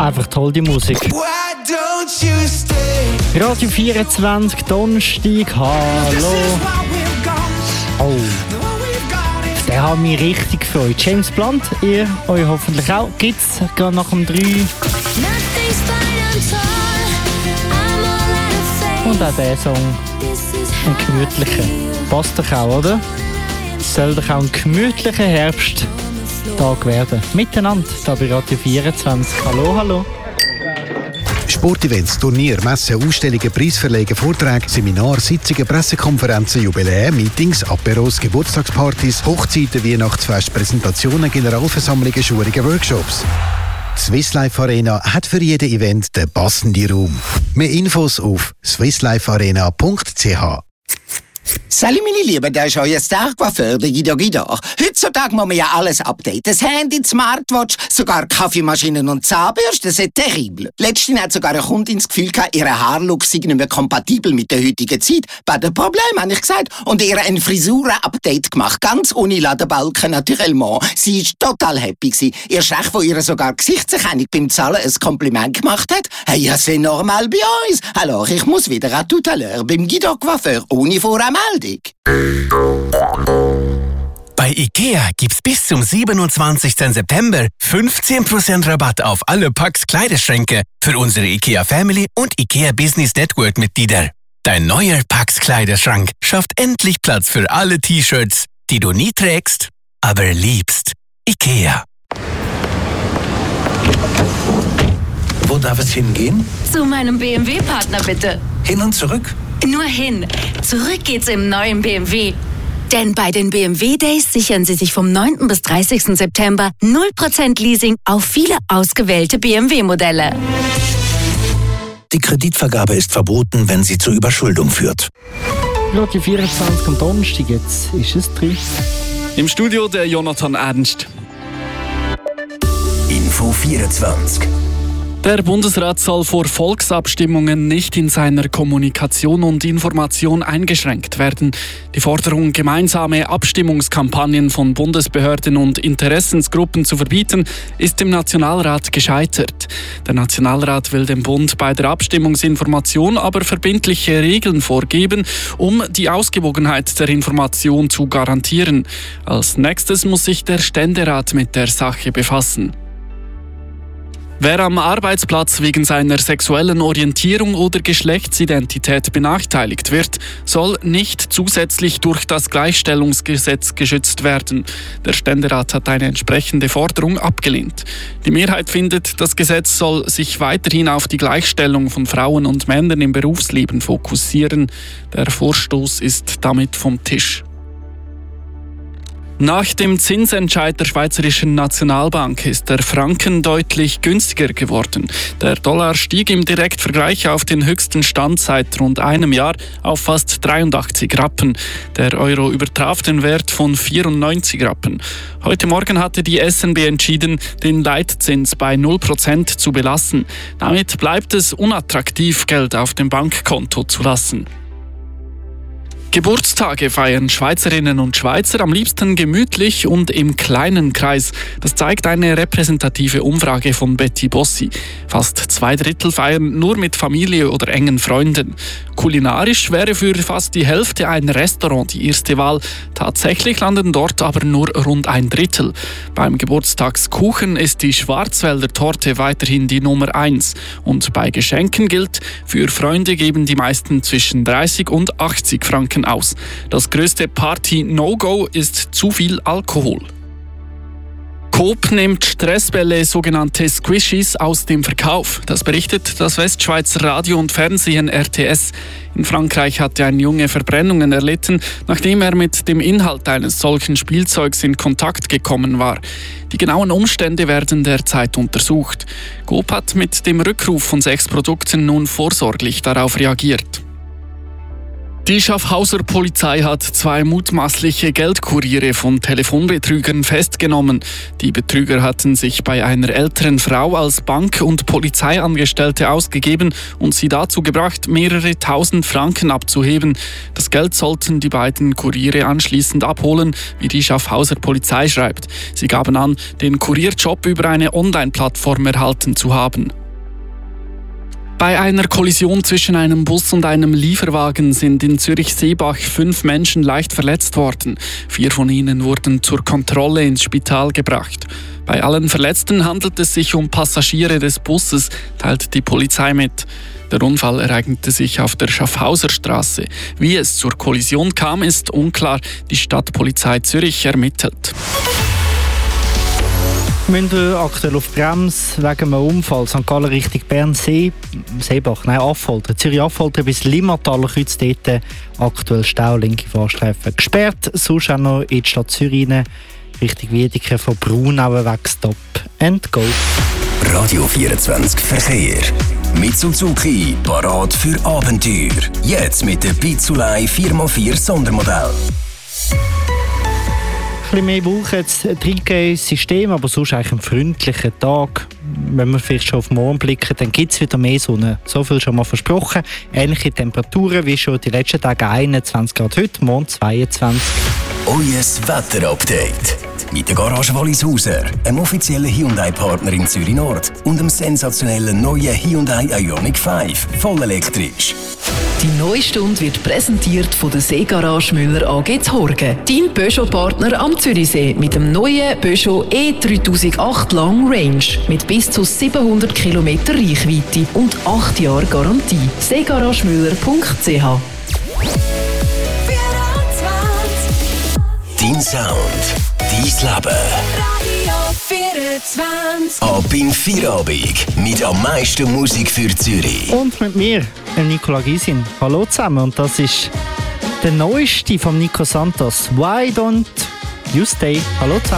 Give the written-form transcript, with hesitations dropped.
Einfach toll, die Musik. Radio 24, Donnerstag, hallo. Oh, den haben wir richtig gefreut. James Blunt, ihr euch hoffentlich auch. Gibt's gerade nach dem 3. Und auch der Song, ein gemütlicher. Passt doch auch, oder? Soll doch auch ein gemütlicher Herbsttag werden. Miteinander, da bei Radio 24. Hallo, hallo. Sportevents, Turnier, Messen, Ausstellungen, Preisverleihungen, Vorträge, Seminare, Sitzungen, Pressekonferenzen, Jubiläen, Meetings, Aperos, Geburtstagspartys, Hochzeiten, Weihnachtsfest, Präsentationen, Generalversammlungen, Schulungen, Workshops. Die Swiss Life Arena hat für jeden Event den passenden Raum. Mehr Infos auf swisslifearena.ch. Salut meine Lieben, da ist euer Star-Coiffeur, der Guido Guido. Heutzutage muss man ja alles updaten. Das Handy, die Smartwatch, sogar Kaffeemaschinen und Zahnbürsten, das ist terrible. Letztens hat sogar eine Kundin das Gefühl gehabt, ihr Haarlook sei nicht mehr kompatibel mit der heutigen Zeit. Bei dem Problem, habe ich gesagt. Und ihr ein Frisuren-Update gemacht, ganz ohne Ladenbalken, naturellement. Sie war total happy gewesen. Ihr Chef, wo ihr sogar Gesichtserkennung beim Zahlen ein Kompliment gemacht hat, hey, ja, c'est normal bei uns. Alors, ich muss wieder à tout à l'heure beim Guido Coiffeur ohne Voranmeldung. Bei IKEA gibt's bis zum 27. September 15% Rabatt auf alle Pax Kleiderschränke für unsere IKEA Family und IKEA Business Network Mitglieder. Dein neuer Pax Kleiderschrank schafft endlich Platz für alle T-Shirts, die du nie trägst, aber liebst. IKEA. Wo darf es hingehen? Zu meinem BMW-Partner bitte. Hin und zurück? Nur hin. Zurück geht's im neuen BMW. Denn bei den BMW Days sichern Sie sich vom 9. bis 30. September 0% Leasing auf viele ausgewählte BMW-Modelle. Die Kreditvergabe ist verboten, wenn sie zur Überschuldung führt. Radio 24 am Donnerstag, jetzt ist es 3. Im Studio der Jonathan Ernst. Info 24. Der Bundesrat soll vor Volksabstimmungen nicht in seiner Kommunikation und Information eingeschränkt werden. Die Forderung, gemeinsame Abstimmungskampagnen von Bundesbehörden und Interessensgruppen zu verbieten, ist im Nationalrat gescheitert. Der Nationalrat will dem Bund bei der Abstimmungsinformation aber verbindliche Regeln vorgeben, um die Ausgewogenheit der Information zu garantieren. Als nächstes muss sich der Ständerat mit der Sache befassen. Wer am Arbeitsplatz wegen seiner sexuellen Orientierung oder Geschlechtsidentität benachteiligt wird, soll nicht zusätzlich durch das Gleichstellungsgesetz geschützt werden. Der Ständerat hat eine entsprechende Forderung abgelehnt. Die Mehrheit findet, das Gesetz soll sich weiterhin auf die Gleichstellung von Frauen und Männern im Berufsleben fokussieren. Der Vorstoß ist damit vom Tisch. Nach dem Zinsentscheid der Schweizerischen Nationalbank ist der Franken deutlich günstiger geworden. Der Dollar stieg im Direktvergleich auf den höchsten Stand seit rund einem Jahr auf fast 83 Rappen. Der Euro übertraf den Wert von 94 Rappen. Heute Morgen hatte die SNB entschieden, den Leitzins bei 0% zu belassen. Damit bleibt es unattraktiv, Geld auf dem Bankkonto zu lassen. Geburtstage feiern Schweizerinnen und Schweizer am liebsten gemütlich und im kleinen Kreis. Das zeigt eine repräsentative Umfrage von Betty Bossi. Fast 2/3 feiern nur mit Familie oder engen Freunden. Kulinarisch wäre für fast die Hälfte ein Restaurant die erste Wahl. Tatsächlich landen dort aber nur rund 1/3. Beim Geburtstagskuchen ist die Schwarzwälder Torte weiterhin die Nummer 1. Und bei Geschenken gilt, für Freunde geben die meisten zwischen 30 und 80 Franken aus. Das größte Party-No-Go ist zu viel Alkohol. Coop nimmt Stressbälle, sogenannte Squishies, aus dem Verkauf. Das berichtet das Westschweizer Radio und Fernsehen RTS. In Frankreich hatte ein Junge Verbrennungen erlitten, nachdem er mit dem Inhalt eines solchen Spielzeugs in Kontakt gekommen war. Die genauen Umstände werden derzeit untersucht. Coop hat mit dem Rückruf von 6 Produkten nun vorsorglich darauf reagiert. Die Schaffhauser Polizei hat 2 mutmaßliche Geldkuriere von Telefonbetrügern festgenommen. Die Betrüger hatten sich bei einer älteren Frau als Bank- und Polizeiangestellte ausgegeben und sie dazu gebracht, mehrere tausend Franken abzuheben. Das Geld sollten die beiden Kuriere anschließend abholen, wie die Schaffhauser Polizei schreibt. Sie gaben an, den Kurierjob über eine Online-Plattform erhalten zu haben. Bei einer Kollision zwischen einem Bus und einem Lieferwagen sind in Zürich-Seebach 5 Menschen leicht verletzt worden. 4 von ihnen wurden zur Kontrolle ins Spital gebracht. Bei allen Verletzten handelt es sich um Passagiere des Busses, teilt die Polizei mit. Der Unfall ereignete sich auf der Schaffhauser Straße. Wie es zur Kollision kam, ist unklar. Die Stadtpolizei Zürich ermittelt. Wir müssen aktuell auf Bremse wegen einem Unfall. St. Gallen Richtung Bern, Affolter. Zürich-Affolter bis Limmattal Kreuz dort aktuell Stau, linke Fahrstreifen gesperrt. Sonst auch noch in die Stadt Zürich rein, Richtung Wiedeke von Braunauen weg Stop and Go. Radio 24 Verkehr. Mit Suzuki, parat für Abenteuer. Jetzt mit der Pizzulei 4x4 Sondermodell. Ein bisschen mehr brauchen jetzt ein 3G-System, aber sonst eigentlich einen freundlichen Tag. Wenn wir vielleicht schon auf morgen blicken, dann gibt es wieder mehr Sonne. So viel schon mal versprochen. Ähnliche Temperaturen wie schon die letzten Tage, 21 Grad heute, morgen 22. Euer Wetterupdate. Mit der Garage Wallishauser, einem offiziellen Hyundai-Partner in Zürich Nord und dem sensationellen neuen Hyundai Ioniq 5, voll elektrisch. Die neue Stunde wird präsentiert von der Seegarage Müller AG Horgen. Dein Peugeot-Partner am Zürichsee mit dem neuen Peugeot E3008 Long Range mit bis zu 700 km Reichweite und 8 Jahre Garantie. seegaragemüller.ch. Dein Sound, dein Leben. Radio 24. Ab in Feierabend mit am meisten Musik für Zürich. Und mit mir, Nicola Gysin. Hallo zusammen. Und das ist der neueste von Nico Santos. Why don't you stay? Hallo zusammen.